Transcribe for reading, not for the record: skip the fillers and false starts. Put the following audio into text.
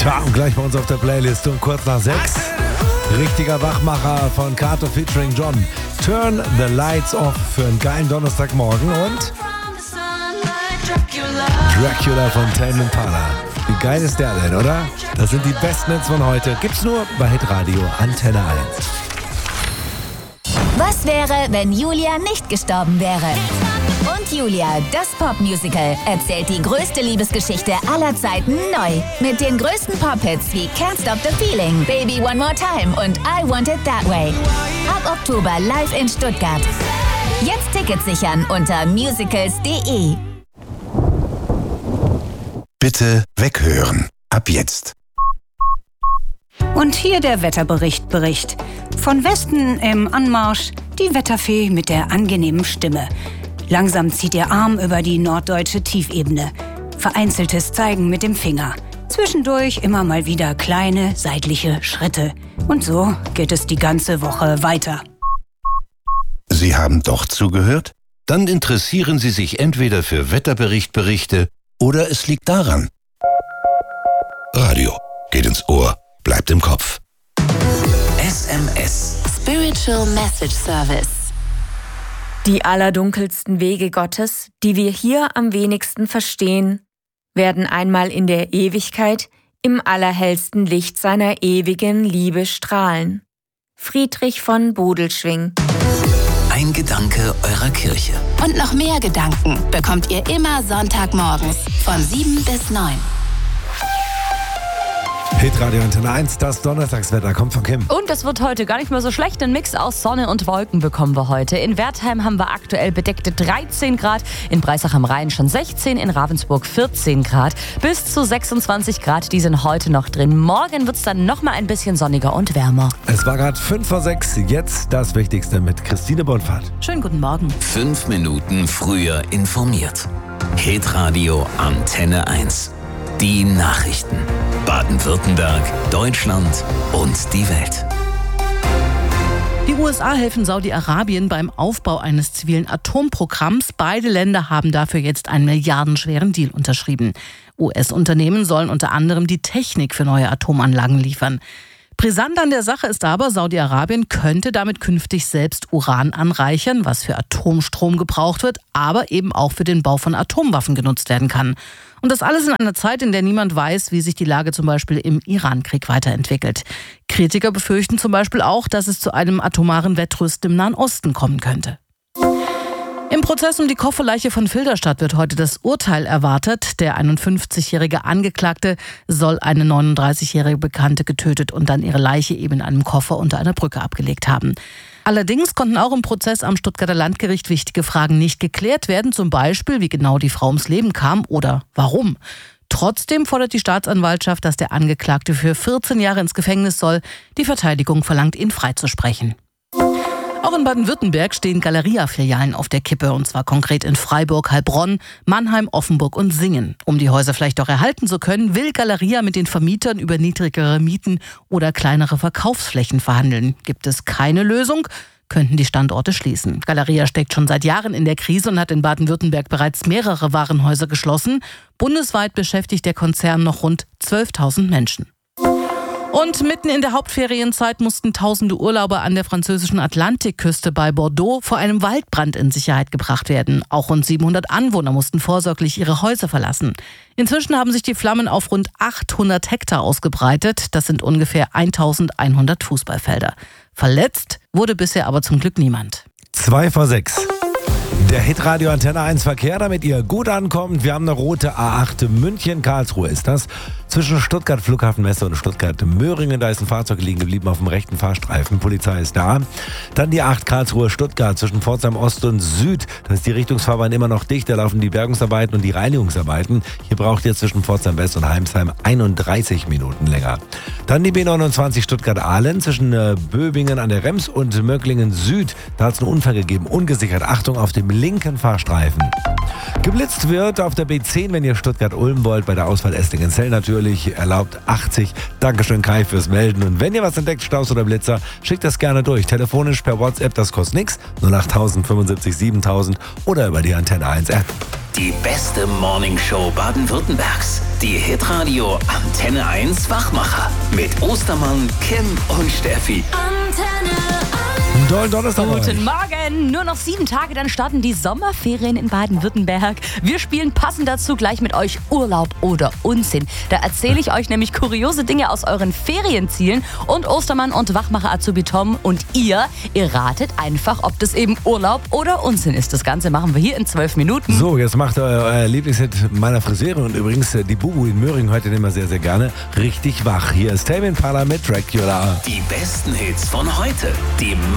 Tja, und gleich bei uns auf der Playlist um kurz nach 6. Richtiger Wachmacher von Kato featuring John. Turn the Lights Off für einen geilen Donnerstagmorgen und Dracula von Tame Impala. Wie geil ist der denn, oder? Das sind die besten Hits von heute. Gibt's nur bei Hitradio Antenne 1. Was wäre, wenn Julia nicht gestorben wäre? Und Julia, das Popmusical, erzählt die größte Liebesgeschichte aller Zeiten neu. Mit den größten Pop-Hits wie Can't Stop the Feeling, Baby One More Time und I Want It That Way. Ab Oktober live in Stuttgart. Jetzt Tickets sichern unter musicals.de. Bitte weghören. Ab jetzt. Und hier der Wetterbericht. Von Westen im Anmarsch die Wetterfee mit der angenehmen Stimme. Langsam zieht ihr Arm über die norddeutsche Tiefebene. Vereinzeltes Zeigen mit dem Finger. Zwischendurch immer mal wieder kleine seitliche Schritte. Und so geht es die ganze Woche weiter. Sie haben doch zugehört? Dann interessieren Sie sich entweder für Wetterberichte oder es liegt daran. Radio geht ins Ohr, bleibt im Kopf. SMS. Spiritual Message Service. Die allerdunkelsten Wege Gottes, die wir hier am wenigsten verstehen, werden einmal in der Ewigkeit im allerhellsten Licht seiner ewigen Liebe strahlen. Friedrich von Bodelschwingh. Ein Gedanke eurer Kirche. Und noch mehr Gedanken bekommt ihr immer Sonntagmorgens von 7 bis 9. Hitradio Antenne 1, das Donnerstagswetter kommt von Kim. Und es wird heute gar nicht mehr so schlecht. Ein Mix aus Sonne und Wolken bekommen wir heute. In Wertheim haben wir aktuell bedeckte 13 Grad, in Breisach am Rhein schon 16, in Ravensburg 14 Grad. Bis zu 26 Grad, die sind heute noch drin. Morgen wird es dann nochmal ein bisschen sonniger und wärmer. Es war gerade 5 vor 6, jetzt das Wichtigste mit Christine Bonfahrt. Schönen guten Morgen. 5 Minuten früher informiert. Hitradio Antenne 1. Die Nachrichten. Baden-Württemberg, Deutschland und die Welt. Die USA helfen Saudi-Arabien beim Aufbau eines zivilen Atomprogramms. Beide Länder haben dafür jetzt einen milliardenschweren Deal unterschrieben. US-Unternehmen sollen unter anderem die Technik für neue Atomanlagen liefern. Brisant an der Sache ist aber, Saudi-Arabien könnte damit künftig selbst Uran anreichern, was für Atomstrom gebraucht wird, aber eben auch für den Bau von Atomwaffen genutzt werden kann. Und das alles in einer Zeit, in der niemand weiß, wie sich die Lage zum Beispiel im Iran-Krieg weiterentwickelt. Kritiker befürchten zum Beispiel auch, dass es zu einem atomaren Wettrüsten im Nahen Osten kommen könnte. Im Prozess um die Kofferleiche von Filderstadt wird heute das Urteil erwartet. Der 51-jährige Angeklagte soll eine 39-jährige Bekannte getötet und dann ihre Leiche eben in einem Koffer unter einer Brücke abgelegt haben. Allerdings konnten auch im Prozess am Stuttgarter Landgericht wichtige Fragen nicht geklärt werden, zum Beispiel, wie genau die Frau ums Leben kam oder warum. Trotzdem fordert die Staatsanwaltschaft, dass der Angeklagte für 14 Jahre ins Gefängnis soll. Die Verteidigung verlangt, ihn freizusprechen. Auch in Baden-Württemberg stehen Galeria-Filialen auf der Kippe, und zwar konkret in Freiburg, Heilbronn, Mannheim, Offenburg und Singen. Um die Häuser vielleicht auch erhalten zu können, will Galeria mit den Vermietern über niedrigere Mieten oder kleinere Verkaufsflächen verhandeln. Gibt es keine Lösung, könnten die Standorte schließen. Galeria steckt schon seit Jahren in der Krise und hat in Baden-Württemberg bereits mehrere Warenhäuser geschlossen. Bundesweit beschäftigt der Konzern noch rund 12.000 Menschen. Und mitten in der Hauptferienzeit mussten tausende Urlauber an der französischen Atlantikküste bei Bordeaux vor einem Waldbrand in Sicherheit gebracht werden. Auch rund 700 Anwohner mussten vorsorglich ihre Häuser verlassen. Inzwischen haben sich die Flammen auf rund 800 Hektar ausgebreitet. Das sind ungefähr 1100 Fußballfelder. Verletzt wurde bisher aber zum Glück niemand. 2 vor 6. Der Hitradio Antenne 1 Verkehr, damit ihr gut ankommt. Wir haben eine rote A8 München-Karlsruhe ist das. Zwischen Stuttgart Flughafenmesse und Stuttgart-Möhringen, da ist ein Fahrzeug liegen geblieben auf dem rechten Fahrstreifen. Polizei ist da. Dann die 8 Karlsruhe-Stuttgart zwischen Pforzheim Ost und Süd. Da ist die Richtungsfahrbahn immer noch dicht. Da laufen die Bergungsarbeiten und die Reinigungsarbeiten. Hier braucht ihr zwischen Pforzheim West und Heimsheim 31 Minuten länger. Dann die B29 Stuttgart-Ahlen zwischen Böbingen an der Rems und Möcklingen Süd. Da hat es einen Unfall gegeben. Ungesichert. Achtung auf dem linken Fahrstreifen. Geblitzt wird auf der B10, wenn ihr Stuttgart-Ulm wollt, bei der Ausfahrt Esslingen-Zell natürlich, erlaubt 80. Dankeschön Kai fürs Melden. Und wenn ihr was entdeckt, Staus oder Blitzer, schickt das gerne durch. Telefonisch per WhatsApp, das kostet nichts, 08000 75 7000 oder über die Antenne 1 App. Die beste Morningshow Baden-Württembergs. Die Hitradio Antenne 1 Wachmacher. Mit Ostermann, Kim und Steffi. Antenne 1. Einen tollen Donnerstag. Guten Morgen! Nur noch 7 Tage, dann starten die Sommerferien in Baden-Württemberg. Wir spielen passend dazu gleich mit euch Urlaub oder Unsinn. Da erzähle ich euch nämlich kuriose Dinge aus euren Ferienzielen und Ostermann und Wachmacher Azubi Tom und ihr ratet einfach, ob das eben Urlaub oder Unsinn ist. Das Ganze machen wir hier in 12 Minuten. So, jetzt macht euer Lieblingshit meiner Friseurin und übrigens die Bubu in Möhringen heute immer sehr, sehr gerne richtig wach. Hier ist Tame Impala mit Dracula. Die besten Hits von heute. Die